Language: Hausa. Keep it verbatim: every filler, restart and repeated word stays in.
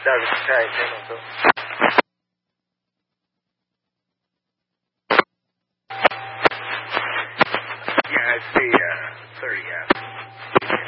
That was tight, so. Yeah, I see, uh, thirty, yeah.